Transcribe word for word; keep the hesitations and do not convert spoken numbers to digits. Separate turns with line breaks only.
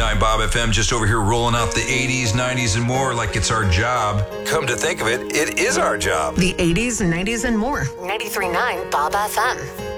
nine Bob F M, just over here rolling out the eighties, nineties, and more like it's our job. Come to think of it, it is our job.
The eighties, nineties, and more.
ninety-three point nine Bob F M.